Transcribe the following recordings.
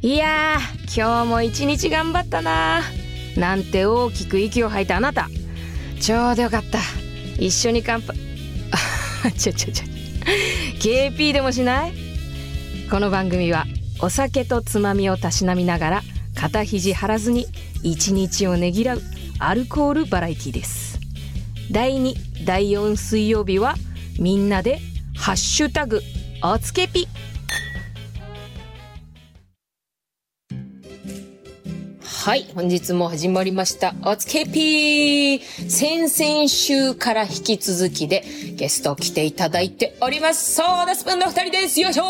いやー、今日も一日頑張ったななんて大きく息を吐いたあなた、ちょうどよかった。一緒に乾杯。KP でもしない？この番組はお酒とつまみをたしなみながら肩肘張らずに一日をねぎらうアルコールバラエティです。第2、第4水曜日はみんなでハッシュタグおつけぴ。はい、本日も始まりましたおつけぴー。先々週から引き続きでゲスト来ていただいております。ソーダスプーンの2人です。よいしょー。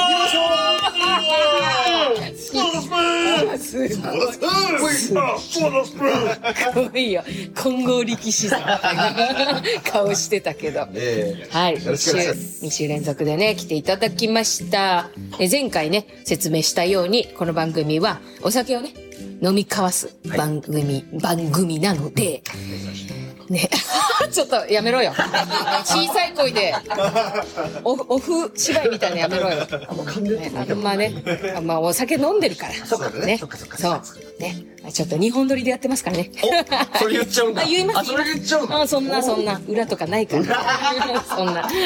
ソーダスプーン。 すごい。 ソーダスプーン。 すごいよ。混合力士さん顔してたけど。はい。2週連続でね、来ていただきました。前回ね、説明したように、この番組はお酒をね、飲み交わす番組なので、ね、ちょっとやめろよ。小さい声で、オフ芝居みたいなやめろよ。まあお酒飲んでるから。 そうかね。 そう。ね。ちょっと日本撮りでやってますからね。 それ言っちゃうんだ。 言います。 それ言っちゃうの。 そんな、裏とかないから。そんな。はい。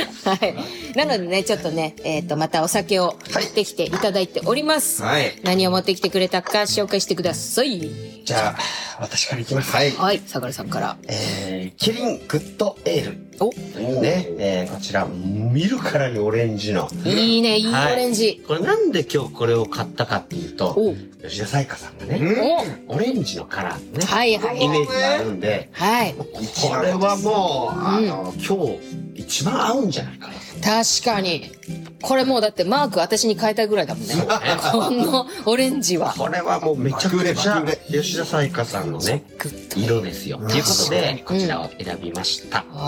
なのでね、ちょっとね、またお酒を持ってきていただいております。 はい。 何を持ってきてくれたか紹介してください。 じゃあ、私からいきます。はい。 はい、相良さんから。 キリングッドエール。 おね、こちら、見るからにオレンジの。 いいね、いいオレンジ。 これなんで今日これを買ったかっていうと、吉田彩花さんがね、オレンジのカラーのね、 はいはい。 イメージがあるんで、 はい。 これはもう、今日一番合うんじゃないかな。 確かに。これもうだってマーク私に変えたいぐらいだもんね。このオレンジは。 これはもうめちゃくちゃ吉田彩花さんのね、色ですよ。ということで、こちらを選びました。